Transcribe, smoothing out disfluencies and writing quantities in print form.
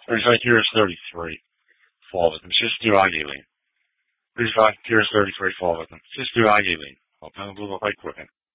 35 Curious 33. Fall with them. Just do Eileen. 35 Curious 33. Fall with them. Just do Eileen. I'll tell them to look like quicken.